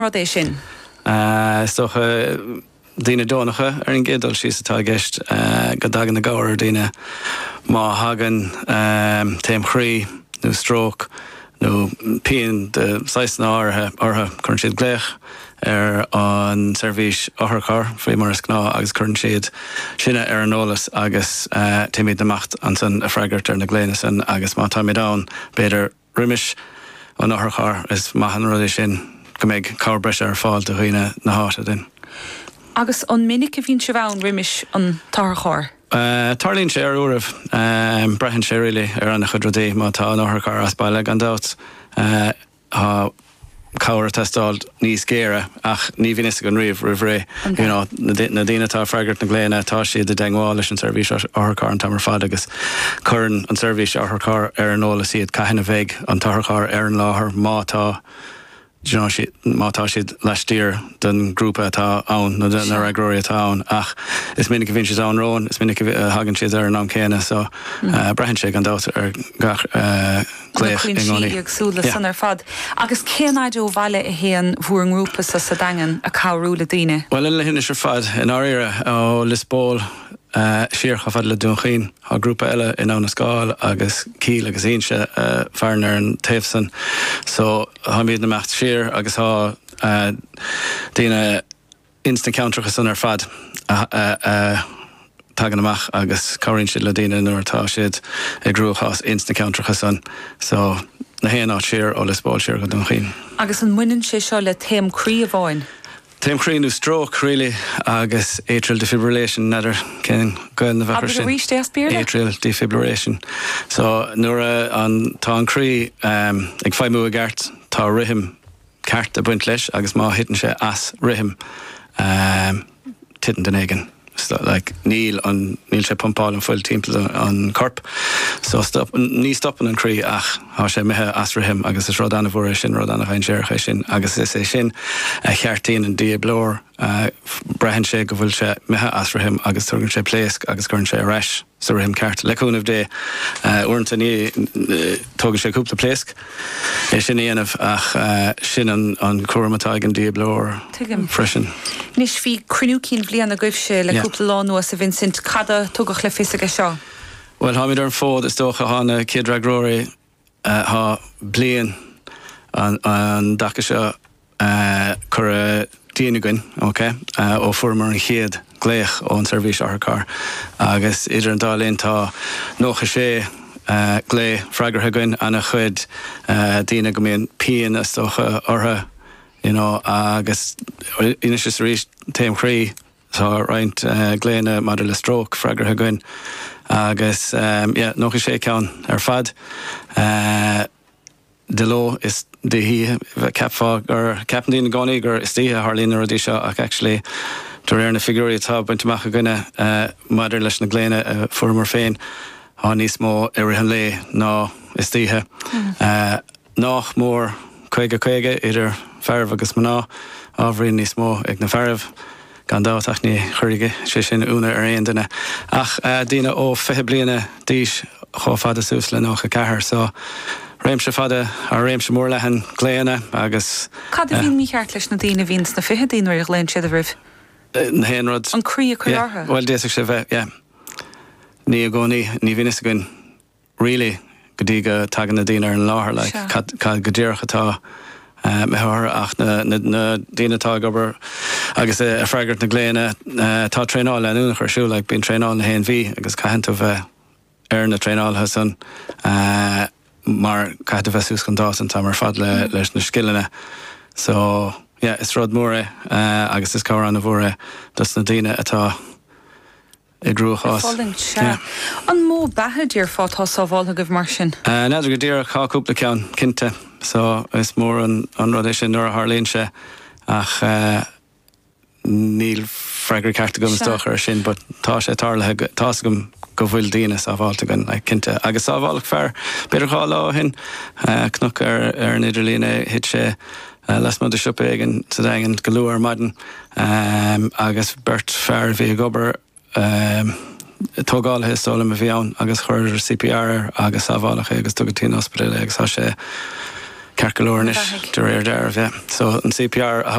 Rodé sin. Stoch Dina Donacha an gédal sí atá gist go dagan na gáir Dina má hagan téim chrí nó stroke nó pean de 16 átha chun siad gléich an servís áthachar faoi mar gná agus chun siad sinne an nólas agus téimiid nacht an san a freigart na gléine san agus má táid an beidir riimiis an áthachar is maithan rudí sin go méid cabhar breise ar fáil do chuoine na háite din. Agus an minic a bhín se bhain riimiis an tarchár. Tarlín sé ar uirih brehan sé rilí ar an chudrodí má tá an áthachar as bailile an dat cabhar testáil níos géire ach ní bhíon an riomh ré na dtínatá freigart na gléine tá siad de dengáil leis an servís áthachar an tamar fad agus churann an servís áthachar ar an nólas iad caihanna bheith an tarchar ar an láthair mátá mátá siad leistír den grúpa atá ann na ragróí atá ann ach is minic a bhíonn siad an rón, is minic hagann siad ar an am céine so brehann sé an dáta ar gach léich in gánaí. Agsúla san ar fad. Agus céanáidú bhaile a héan bhuair an grúpa sa dagan a cabhrúla daoine? Well in le hinne ar fad in áire ó Lisbol siar chafad le dún chin a grúpa eile in ána scáil agus cíl agus inse fearnar an taobhsan so ha míad na mecht siar agus há daoine instant counterchas san ar fad tagan amach agus choirinn siad le daoine nuair tá siad ag grúchas instant counterchas san so na héana áit siar ó Lisbol siar go dún chin. Agus an muinn sé seo le téim chrí a bháin? Téim chrí nó stroke really agus atrial defibrillation nadidir cén goil na bhechar sin. Atrial defibrillation. So nuair tá an chrí ag feimú a gceart tá rithim ceart a buint leis agus má hitan sé as rithim titan den éigen. So, like níl sé pumpáil an fuil timppla an corp so ní stopan an chrí ach há sé mithe as rithim agus is rud anna bhór sin rud anna chain séircha sin agus is é sin chearttíín an dia blór brehan sé go bhfuil sé mithe as rithim agus tugann sé pléisc agus chun sé reis sa rithim ceart leúnmh dé uanta ní tugann sé cúpla pléisc é sin íanamh ach sin an cuairmatá an dia blór freisin. Nis bhí cruúcín bbliana goibh sé le cúpla lá nuas a Vincent cada tugach le fisaige seo? Well, ha míid ar an fód is dócha hána Kid Ragróí há blian an dacha seo chur díanagain, ó fuair an chéad gléich ó an servís áthachar agus idir an dálíonn tá nócha sé glé freigartha goin anna chud díana go mbíonn pean is dócha ortha agus inis is rís téim chrí tá roint gléine maidir le stroke freigartha goin agus nócha sé ceann ar fad de lo is de hí capfá gur capan dína gánaí gur is títhe Harlín ar a dí seo ach actually tar ar na figurí atá buintach a gine maidir leis na gléine fuair mar féin há níos mó an lé ná is títhe nach mór chuige idir ferbh agus maná ábhríonn níos mó ag na ferbh gan dáach ní chuirige sé sin úna ar aon duine ach dína ó 5 bliana díos chó fada sús le nach a cethir so réimse fada a réimse mór lehan gléana agus Cad a bhíon mí cheart leis na daoine víns na 5 daoine ar léin siad a bhribh? Na héanrod an chrí a chuartha? Well déach sé bheith ní a gcónaí ní bhíine a gon rilí go dtí go tagan na daoine ar an láthair le cad go ddíorchatá methir ach na daonatá gobar agus a freigart na gléine tá tréáil le úna chuirsú le bíon tréáil na héan bhí agus caihananta bheith ar na tréáilthe san mar caiith a bheithús chun dásan tá mar fad leis na skillne so is rud mór agus is cabhar anna bhór dus na daoine atá i grúchás. An mó betheidíar fátá sábháiltha go bh mar sin? Neidir go dtíar cháúpla ceann cinnte so is mór an rud é sin nuair a Harlíonn sé ach níl freigur ceartta gom stochar sin but tá sé tarlathe tá gom go bhfuil daoine sábháilta gan cinnte agus sábháilach fearr beidir gá lá hin cnoc ar an idirlína hit sé las mod siúpa igen sa dagan go luair maidin agus bert fearr bhí gobar tógáil históla a bhí ann agus chuir CPR agus sábhálacha agus tugatí hospital agus tá sé Carcalornish, Bheithigh. de réir dearbh, yeah. So an CPR